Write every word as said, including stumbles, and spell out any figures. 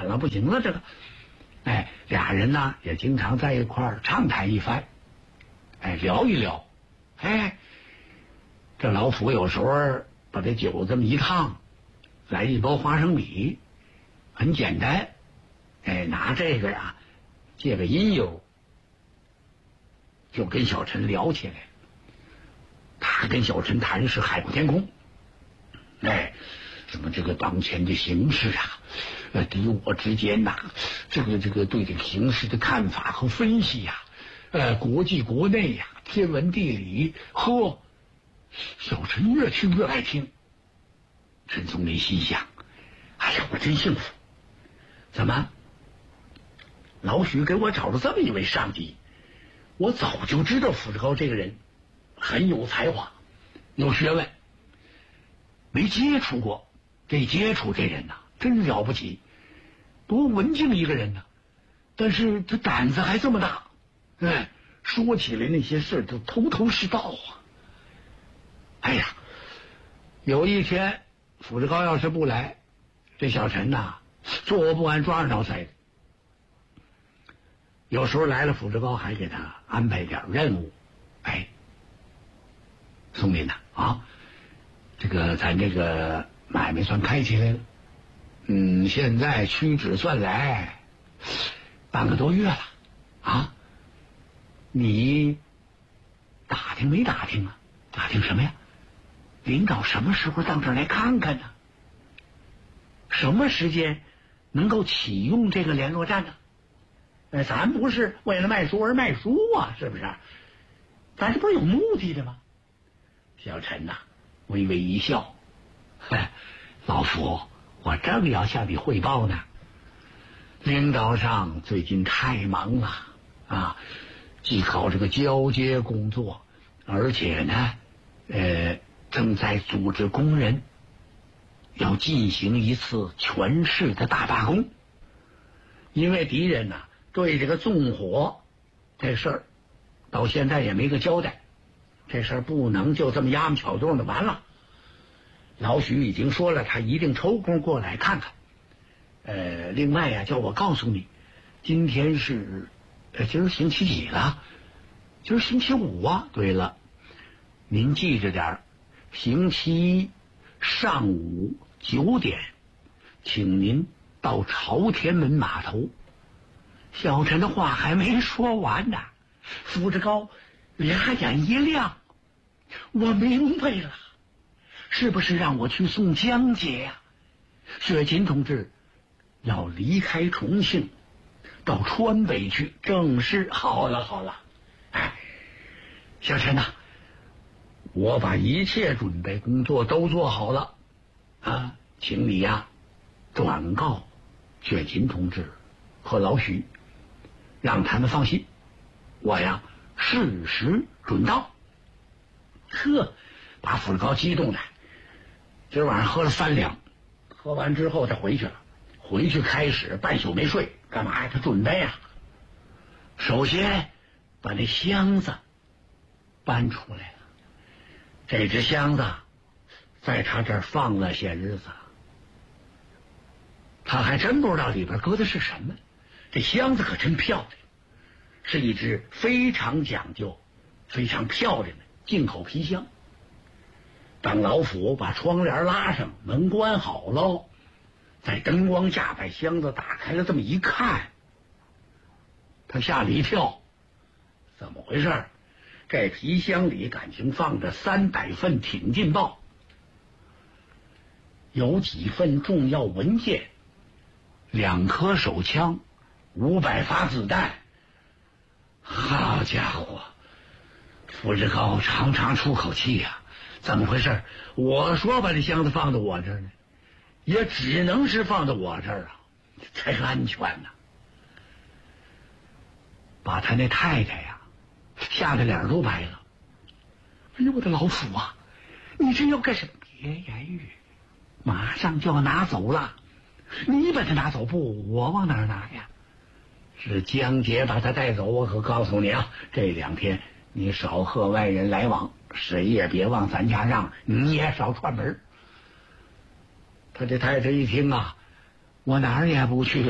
晚了，不行了，这个，哎，俩人呢也经常在一块儿畅谈一番，哎，聊一聊，哎，这老福有时候把这酒这么一烫，来一包花生米，很简单，哎，拿这个呀借个因由，就跟小陈聊起来。他跟小陈谈是海阔天空，哎，什么这个当前的形势啊，呃，敌我之间呐、啊，这个这个对这个形势的看法和分析呀、啊，呃，国际国内呀、啊，天文地理，呵，小陈越听越爱听。陈松林心想：哎呀，我真幸福！怎么，老许给我找了这么一位上级？我早就知道傅志高这个人很有才华，有学问，没接触过，这接触这人呐、啊，真了不起，多文静一个人呐、啊！但是他胆子还这么大，哎，说起来那些事都头头是道啊！哎呀，有一天傅志高要是不来，这小陈呐、啊，坐不完抓着塞的。有时候来了，傅志高还给他安排点任务，哎。松林呐啊，这个咱这个买卖算开起来了，嗯，现在屈指算来半个多月了啊。你打听没打听啊？打听什么呀？领导什么时候到这儿来看看呢？什么时间能够启用这个联络站呢？呃，咱不是为了卖书而卖书啊，是不是？咱这不是有目的的吗？小陈呐、啊，微微一笑，嗨，老福，我正要向你汇报呢。领导上最近太忙了啊，既搞这个交接工作，而且呢，呃，正在组织工人要进行一次全市的大罢工。因为敌人呐、啊，对这个纵火这事儿到现在也没个交代。这事儿不能就这么压么巧动的完了。老许已经说了，他一定抽空过来看看。呃，另外呀、啊，叫我告诉你，今天是，呃，今儿星期几了？今儿星期五啊。对了，您记着点儿，星期一上午九点，请您到朝天门码头。小陈的话还没说完呢，傅志高俩眼一亮，我明白了，是不是让我去送江姐呀、啊？雪琴同志要离开重庆，到川北去，正是。好了好了，哎，小陈呐、啊，我把一切准备工作都做好了啊，请你呀、啊、转告雪琴同志和老许，让他们放心，我呀适时准到。呵，把傅志高激动的，今儿晚上喝了三两，喝完之后他回去了，回去开始半宿没睡，干嘛呀？他准备啊，首先把那箱子搬出来了。这只箱子在他这儿放了些日子，他还真不知道里边搁的是什么。这箱子可真漂亮，是一只非常讲究、非常漂亮的进口皮箱。当老虎把窗帘拉上，门关好喽，在灯光下把箱子打开了，这么一看，他吓了一跳。怎么回事？这皮箱里感情放着三百份挺进报，有几份重要文件，两颗手枪，五百发子弹。好家伙，傅志高长长出口气呀、啊！怎么回事？我说把这箱子放到我这儿呢，也只能是放到我这儿啊，才安全呢、啊。把他那太太呀、啊，吓得脸都白了。哎呦，我的老虎啊，你这要干什么？别言语，马上就要拿走了。你把它拿走不？我往哪儿拿呀？是江姐把他带走。我可告诉你啊，这两天你少和外人来往，谁也别往咱家让，你也少串门。他这太太一听啊，我哪儿也不去